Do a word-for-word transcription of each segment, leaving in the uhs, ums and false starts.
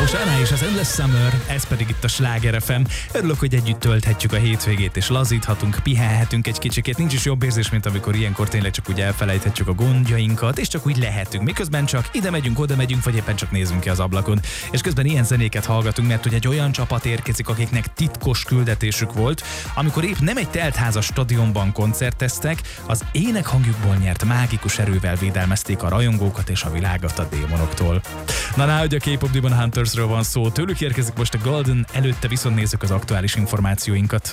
Sana és az Endless Summer, ez pedig itt a Sláger ef em. Örülök, hogy együtt tölthetjük a hétvégét, és lazíthatunk, pihenhetünk egy kicsikét. Nincs is jobb érzés, mint amikor ilyenkor tényleg csak úgy elfelejthetjük a gondjainkat, és csak úgy lehetünk. Miközben csak ide megyünk, oda megyünk, vagy éppen csak nézünk ki az ablakon. És közben ilyen zenéket hallgatunk, mert hogy egy olyan csapat érkezik, akiknek titkos küldetésük volt, amikor épp nem egy teltházas stadionban koncerteztek, az énekhangjuk nyert mágikus erővel védelmezték a rajongókat és a világot a démonoktól. Na, ná, hogy a K-pop Demon Huntersről van szó, tőlük érkezik most a Golden, előtte viszont nézzük az aktuális információinkat.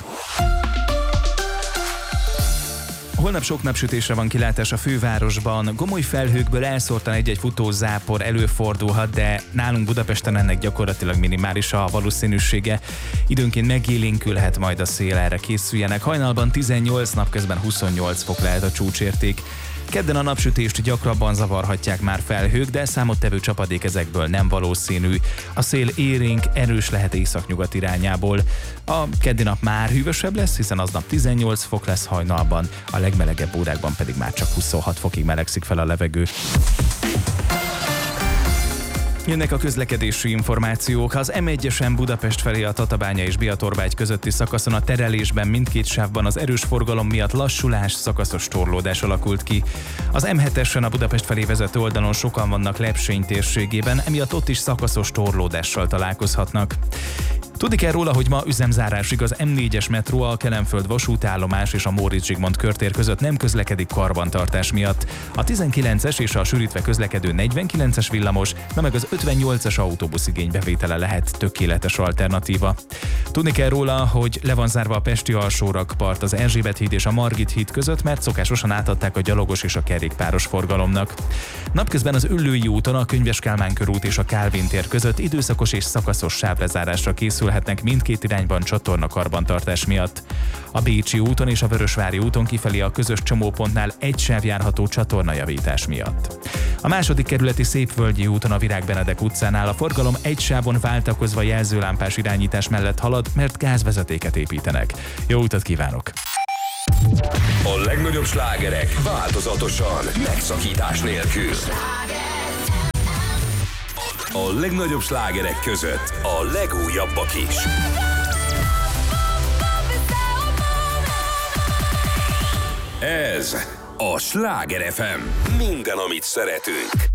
Holnap sok napsütésre van kilátás a fővárosban, gomoly felhőkből elszórtan egy-egy futó zápor előfordulhat, de nálunk Budapesten ennek gyakorlatilag minimális a valószínűsége. Időnként megélénkülhet majd a szél, erre készüljenek. Hajnalban tizennyolc, napközben huszonnyolc fok lehet a csúcsérték. Kedden a napsütést gyakrabban zavarhatják már felhők, de számottevő csapadék ezekből nem valószínű. A szél élénk, erős lehet északnyugat irányából. A keddi nap már hűvösebb lesz, hiszen aznap tizennyolc fok lesz hajnalban, a legmelegebb órákban pedig már csak huszonhat fokig melegszik fel a levegő. Jönnek a közlekedési információk. Az em egyesen Budapest felé a Tatabánya és Biatorbágy közötti szakaszon a terelésben mindkét sávban az erős forgalom miatt lassulás, szakaszos torlódás alakult ki. Az em hetesen a Budapest felé vezető oldalon sokan vannak Lepsény térségében, emiatt ott is szakaszos torlódással találkozhatnak. Tudni kell róla, hogy ma üzemzárásig az em négyes metró, a Kelenföld vasútállomás és a Móricz Zsigmond körtér között nem közlekedik karbantartás miatt. A tizenkilences és a sűrítve közlekedő negyvenkilences villamos, na meg az ötvennyolcas autóbusz igénybevétele lehet tökéletes alternatíva. Tudni kell róla, hogy le van zárva a pesti alsórakpart az Erzsébet híd és a Margit híd között, mert szokásosan átadták a gyalogos és a kerékpáros forgalomnak. Napközben az Üllői úton a Könyves Kálmán körút és a Kálvin tér között időszakos és szakaszos sávlezárásra készülhetnek mindkét irányban csatorna karbantartás miatt. A Bécsi úton és a Vörösvári úton kifelé a közös csomópontnál egy sáv járható csatornajavítás miatt. A második kerületi Szépvölgyi úton a Virág Benedek utcánál a forgalom egy sávon váltakozva jelzőlámpás irányítás mellett halad, mert gázvezetéket építenek. Jó utat kívánok! A legnagyobb slágerek változatosan, megszakítás nélkül. A legnagyobb slágerek között a legújabbak is. Ez a Sláger ef em. Minden, amit szeretünk.